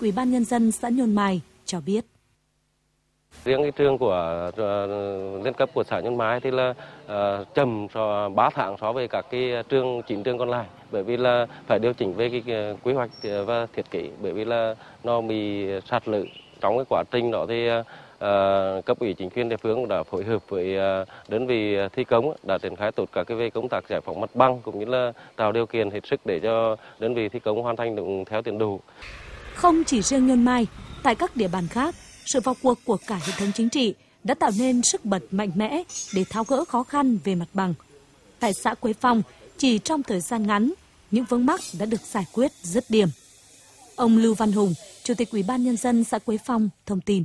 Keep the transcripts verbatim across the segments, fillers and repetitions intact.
Ủy ban Nhân dân xã Nhôn Mai cho biết. Riêng cái trường của uh, liên cấp của xã Nhôn Mai thì là uh, chậm so ba tháng so với các cái trường chín trường còn lại, bởi vì là phải điều chỉnh về cái quy hoạch và thiết kế, bởi vì là nó bị sạt lở. Trong cái quá trình đó thì uh, cấp ủy chính quyền địa phương đã phối hợp với uh, đơn vị thi công đã triển khai tốt các cái về công tác giải phóng mặt bằng cũng như là tạo điều kiện hết sức để cho đơn vị thi công hoàn thành đúng theo tiến độ. Không chỉ riêng Nhôn Mai, tại các địa bàn khác, sự vào cuộc của cả hệ thống chính trị đã tạo nên sức bật mạnh mẽ để tháo gỡ khó khăn về mặt bằng. Tại xã Quế Phong, chỉ trong thời gian ngắn, những vướng mắc đã được giải quyết dứt điểm. Ông Lưu Văn Hùng, Chủ tịch Ủy ban Nhân dân xã Quế Phong thông tin.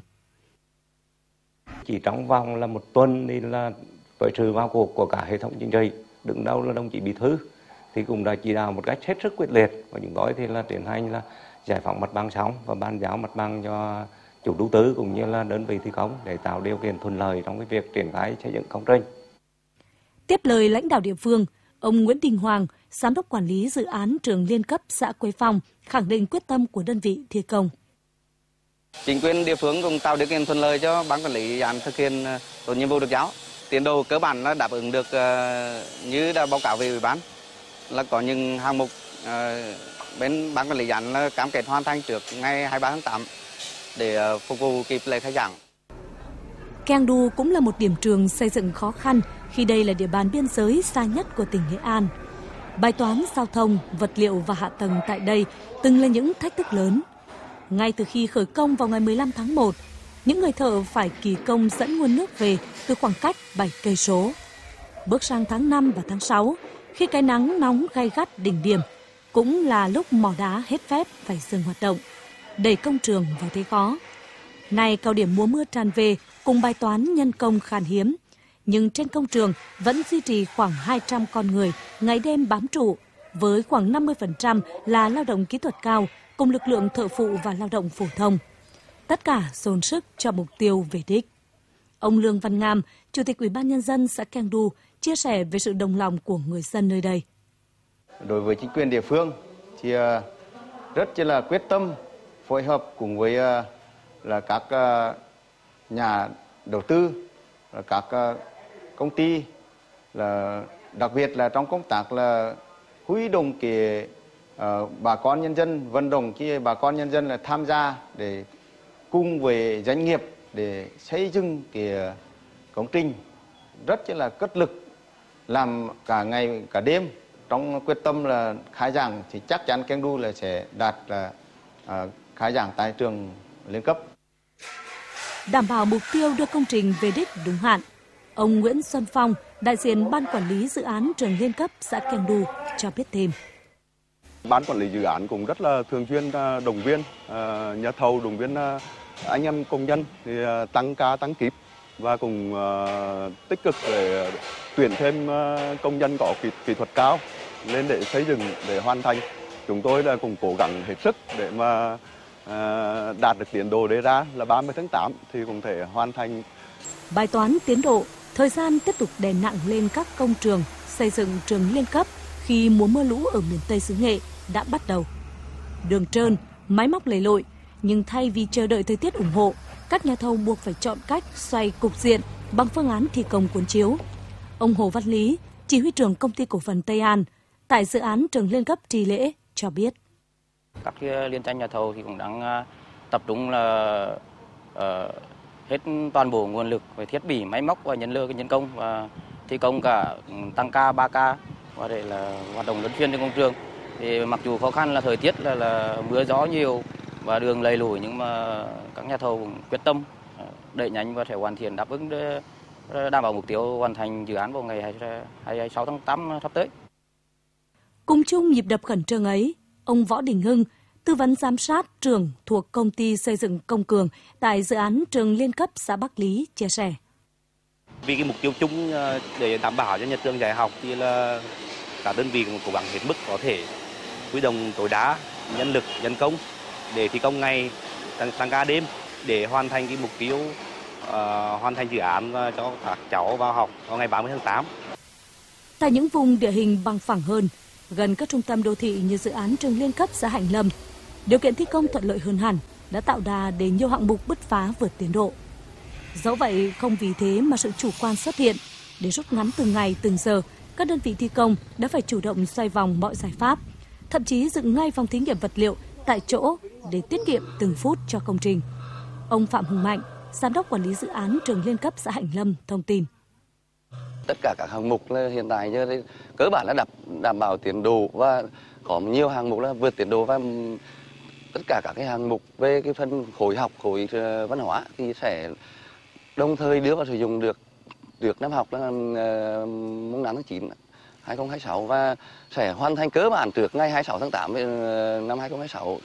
Chỉ trong vòng là một tuần thì là với sự vào cuộc của cả hệ thống chính trị, đứng đầu là đồng chí Bí thư thì cũng đã chỉ đạo một cách hết sức quyết liệt, và chúng tôi thì là tiến hành là giải phóng mặt bằng xong và bàn giao mặt bằng cho chủ đầu tư cũng như là đơn vị thi công để tạo điều kiện thuận lợi trong cái việc triển khai xây dựng công trình. Tiếp lời lãnh đạo địa phương, ông Nguyễn Đình Hoàng, Giám đốc Quản lý Dự án trường liên cấp xã Quế Phong khẳng định quyết tâm của đơn vị thi công. Chính quyền địa phương cũng tạo điều kiện thuận lợi cho ban quản lý dự án thực hiện tốt nhiệm vụ được giao. Tiến độ cơ bản là đáp ứng được như đã báo cáo về ủy ban, là có những hạng mục bên ban quản lý dự án là cam kết hoàn thành trước ngày hai mươi ba tháng tám để phục vụ kịp lễ khai giảng. Keng Du cũng là một điểm trường xây dựng khó khăn khi đây là địa bàn biên giới xa nhất của tỉnh Nghệ An. Bài toán giao thông, vật liệu và hạ tầng tại đây từng là những thách thức lớn. Ngay từ khi khởi công vào ngày mười lăm tháng một, những người thợ phải kỳ công dẫn nguồn nước về từ khoảng cách bảy cây số. Bước sang tháng năm và tháng sáu, khi cái nắng nóng gay gắt đỉnh điểm, cũng là lúc mỏ đá hết phép phải dừng hoạt động, đẩy công trường vào thế khó. Nay cao điểm mùa mưa tràn về cùng bài toán nhân công khan hiếm, nhưng trên công trường vẫn duy trì khoảng hai trăm con người ngày đêm bám trụ, với khoảng năm mươi phần trăm là lao động kỹ thuật cao cùng lực lượng thợ phụ và lao động phổ thông. Tất cả dồn sức cho mục tiêu về đích. Ông Lương Văn Ngam, Chủ tịch Ủy ban Nhân dân xã Keng Du chia sẻ về sự đồng lòng của người dân nơi đây. Đối với chính quyền địa phương thì rất là quyết tâm phối hợp cùng với là các nhà đầu tư, là các công ty, là đặc biệt là trong công tác là huy động cái uh, bà con nhân dân, vận động cái bà con nhân dân là tham gia để cùng với doanh nghiệp để xây dựng cái công trình, rất là cất lực làm cả ngày cả đêm trong quyết tâm là khai giảng thì chắc chắn Keng Du là sẽ đạt là uh, khai giảng tại trường liên cấp. Đảm bảo mục tiêu đưa công trình về đích đúng hạn, ông Nguyễn Xuân Phong, đại diện Ban Quản lý Dự án trường liên cấp xã Keng Du cho biết thêm. Ban quản lý dự án cũng rất là thường xuyên động viên nhà thầu, động viên anh em công nhân thì tăng ca tăng kíp và cùng tích cực để tuyển thêm công nhân có kỹ, kỹ thuật cao lên để xây dựng, để hoàn thành. Chúng tôi là cùng cố gắng hết sức để mà đạt được tiến độ đề ra là ba mươi tháng tám thì cũng thể hoàn thành. Bài toán tiến độ, thời gian tiếp tục đè nặng lên các công trường xây dựng trường liên cấp khi mùa mưa lũ ở miền Tây xứ Nghệ đã bắt đầu. Đường trơn, máy móc lầy lội, nhưng thay vì chờ đợi thời tiết ủng hộ, các nhà thầu buộc phải chọn cách xoay cục diện bằng phương án thi công cuốn chiếu. Ông Hồ Văn Lý, chỉ huy trưởng Công ty Cổ phần Tây An, tại dự án trường liên cấp Trì Lễ cho biết. Các liên danh nhà thầu thì cũng đang tập trung là uh, hết toàn bộ nguồn lực về thiết bị, máy móc và nhân lực, nhân công và thi công cả tăng ca, ba ca và để là hoạt động luân phiên trên công trường. Thì mặc dù khó khăn là thời tiết là, là mưa gió nhiều và đường lầy lội, nhưng mà các nhà thầu cũng quyết tâm đẩy nhanh và sẽ hoàn thiện đáp ứng để đảm bảo mục tiêu hoàn thành dự án vào ngày hai mươi sáu tháng tám sắp tới. Cùng chung nhịp đập khẩn trương ấy, ông Võ Đình Hưng, tư vấn giám sát trưởng thuộc Công ty Xây dựng Công Cường tại dự án trường liên cấp xã Bắc Lý chia sẻ. Vì cái mục tiêu chung để đảm bảo cho nhà trường dạy học thì là cả đơn vị cũng cố gắng hết mức có thể huy động tối đa nhân lực, nhân công để thi công ngày tăng, tăng ca đêm để hoàn thành cái mục tiêu uh, hoàn thành dự án cho các cháu vào học vào ngày ba mươi tháng tám. Tại những vùng địa hình bằng phẳng hơn, gần các trung tâm đô thị như dự án trường liên cấp xã Hạnh Lâm, Điều kiện thi công thuận lợi hơn hẳn đã tạo đà để nhiều hạng mục bứt phá vượt tiến độ. Dẫu vậy, không vì thế mà sự chủ quan xuất hiện. Để rút ngắn từng ngày, từng giờ, các đơn vị thi công đã phải chủ động xoay vòng mọi giải pháp, thậm chí dựng ngay phòng thí nghiệm vật liệu tại chỗ để tiết kiệm từng phút cho công trình. Ông Phạm Hùng Mạnh, Giám đốc Quản lý Dự án Trường Liên cấp xã Hạnh Lâm thông tin. Tất cả các hạng mục là hiện tại giờ cơ bản là đảm, đảm bảo tiến độ và có nhiều hạng mục là vượt tiến độ, và tất cả các cái hạng mục về cái phần khối học, khối văn hóa thì sẽ đồng thời đưa vào sử dụng được được năm học là mùng năm tháng chín hai nghìn không trăm hai mươi sáu và sẽ hoàn thành cơ bản trước ngày hai mươi sáu tháng tám năm hai nghìn không trăm hai mươi sáu.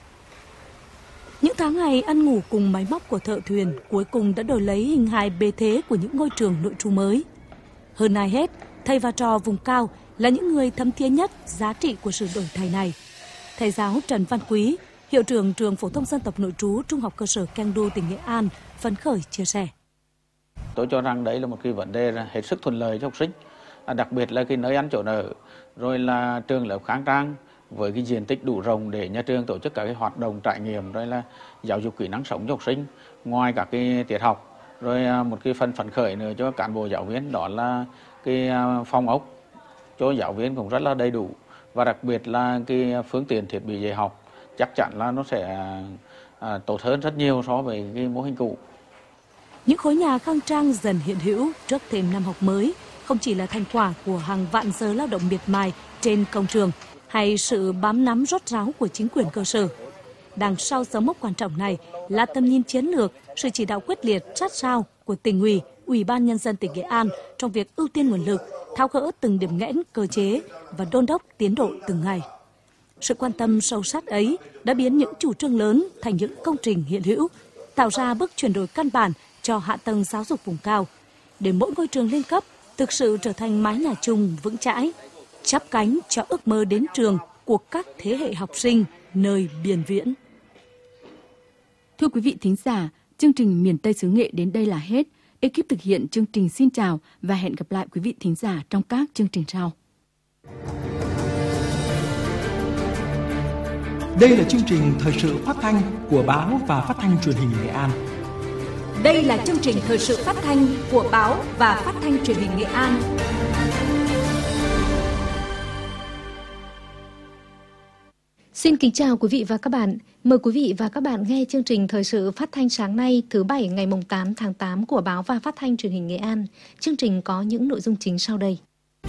Những tháng ngày ăn ngủ cùng máy móc của thợ thuyền cuối cùng đã đổi lấy hình hài bề thế của những ngôi trường nội trú mới. Hơn ai hết, thầy và trò vùng cao là những người thấm thía nhất giá trị của sự đổi thay này. Thầy giáo Trần Văn Quý, hiệu trưởng trường phổ thông dân tộc nội trú Trung học cơ sở Keng Du, tỉnh Nghệ An, phấn khởi chia sẻ. Tôi cho rằng đấy là một cái vấn đề hết sức thuận lợi cho học sinh, đặc biệt là cái nơi ăn chỗ ở, rồi là trường lớp khang trang với cái diện tích đủ rộng để nhà trường tổ chức các cái hoạt động trải nghiệm, rồi là giáo dục kỹ năng sống cho học sinh ngoài các cái tiết học, rồi một cái phần phấn khởi nữa cho cán bộ giáo viên đó là cái phòng ốc cho giáo viên cũng rất là đầy đủ, và đặc biệt là cái phương tiện thiết bị dạy học chắc chắn là nó sẽ à, tốt hơn rất nhiều so với cái mô hình cũ. Những khối nhà khang trang dần hiện hữu trước thềm năm học mới không chỉ là thành quả của hàng vạn giờ lao động miệt mài trên công trường hay sự bám nắm rốt ráo của chính quyền cơ sở. Đằng sau dấu mốc quan trọng này là tầm nhìn chiến lược, sự chỉ đạo quyết liệt sát sao của Tỉnh ủy, Ủy ban Nhân dân tỉnh Nghệ An trong việc ưu tiên nguồn lực, tháo gỡ từng điểm nghẽn cơ chế và đôn đốc tiến độ từng ngày. Sự quan tâm sâu sát ấy đã biến những chủ trương lớn thành những công trình hiện hữu, tạo ra bước chuyển đổi căn bản cho hạ tầng giáo dục vùng cao, để mỗi ngôi trường liên cấp thực sự trở thành mái nhà chung vững chãi, chắp cánh cho ước mơ đến trường của các thế hệ học sinh nơi biên viễn. Thưa quý vị thính giả, chương trình Miền Tây xứ Nghệ đến đây là hết. Ekip thực hiện chương trình xin chào và hẹn gặp lại quý vị thính giả trong các chương trình sau. Đây là chương trình thời sự phát thanh của Báo và Phát thanh Truyền hình Nghệ An. Đây là chương trình thời sự phát thanh của Báo và Phát thanh Truyền hình Nghệ An. Xin kính chào quý vị và các bạn. Mời quý vị và các bạn nghe chương trình thời sự phát thanh sáng nay thứ Bảy ngày tám tháng tám của Báo và Phát thanh Truyền hình Nghệ An. Chương trình có những nội dung chính sau đây.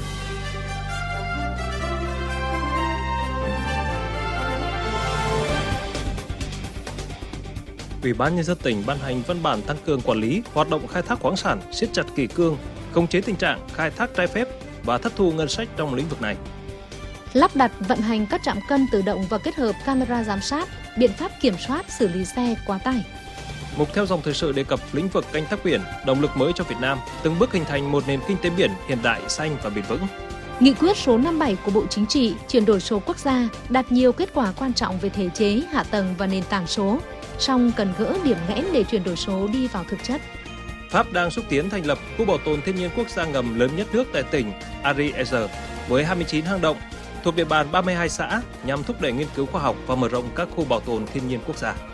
Ủy ban Nhân dân tỉnh ban hành văn bản tăng cường quản lý hoạt động khai thác khoáng sản, siết chặt kỷ cương, khống chế tình trạng khai thác trái phép và thất thu ngân sách trong lĩnh vực này. Lắp đặt vận hành các trạm cân tự động và kết hợp camera giám sát, biện pháp kiểm soát xử lý xe quá tải. Mục theo dòng thời sự đề cập lĩnh vực canh tác biển, động lực mới cho Việt Nam, từng bước hình thành một nền kinh tế biển hiện đại, xanh và bền vững. Nghị quyết số năm mươi bảy của Bộ Chính trị chuyển đổi số quốc gia đạt nhiều kết quả quan trọng về thể chế, hạ tầng và nền tảng số, song cần gỡ điểm nghẽn để chuyển đổi số đi vào thực chất. Pháp đang xúc tiến thành lập khu bảo tồn thiên nhiên quốc gia ngầm lớn nhất nước tại tỉnh Ariège với hai mươi chín hang động thuộc địa bàn ba mươi hai xã nhằm thúc đẩy nghiên cứu khoa học và mở rộng các khu bảo tồn thiên nhiên quốc gia.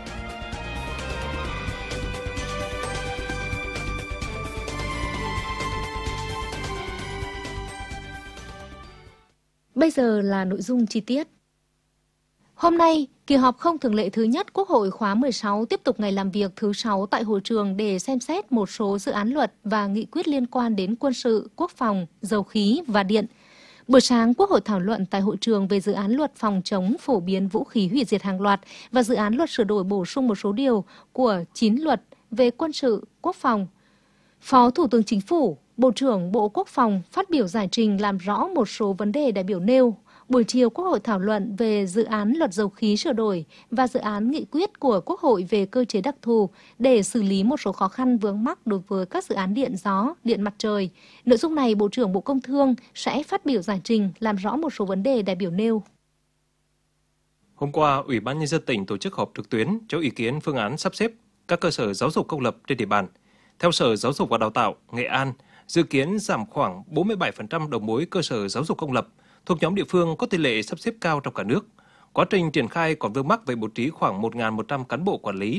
Bây giờ là nội dung chi tiết. Hôm nay, kỳ họp không thường lệ thứ nhất Quốc hội khóa mười sáu tiếp tục ngày làm việc thứ sáu tại hội trường để xem xét một số dự án luật và nghị quyết liên quan đến quân sự, quốc phòng, dầu khí và điện. Buổi sáng, Quốc hội thảo luận tại hội trường về dự án luật phòng chống phổ biến vũ khí hủy diệt hàng loạt và dự án luật sửa đổi bổ sung một số điều của chín luật về quân sự, quốc phòng. Phó Thủ tướng Chính phủ, Bộ trưởng Bộ Quốc phòng phát biểu giải trình làm rõ một số vấn đề đại biểu nêu. Buổi chiều, Quốc hội thảo luận về dự án luật dầu khí sửa đổi và dự án nghị quyết của Quốc hội về cơ chế đặc thù để xử lý một số khó khăn vướng mắc đối với các dự án điện gió, điện mặt trời. Nội dung này, Bộ trưởng Bộ Công Thương sẽ phát biểu giải trình làm rõ một số vấn đề đại biểu nêu. Hôm qua, Ủy ban Nhân dân tỉnh tổ chức họp trực tuyến cho ý kiến phương án sắp xếp các cơ sở giáo dục công lập trên địa bàn. Theo Sở Giáo dục và Đào tạo Nghệ An, dự kiến giảm khoảng bốn mươi bảy phần trăm đầu mối cơ sở giáo dục công lập thuộc nhóm địa phương có tỷ lệ sắp xếp cao trong cả nước. Quá trình triển khai còn vướng mắc về bố trí khoảng một nghìn một trăm cán bộ quản lý